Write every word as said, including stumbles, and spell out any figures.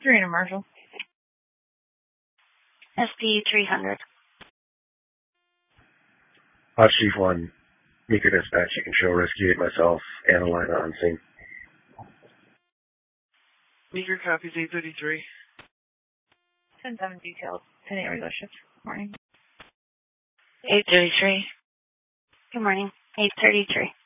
Serena Marshall. S P three hundred. Hot Chief one, Meeker Dispatch, you can show rescue eight myself, and Alina on scene. Meeker copies eight thirty-three. ten seven details. ten eight regular shift. Morning. eight thirty-three. Good morning. eight thirty-three.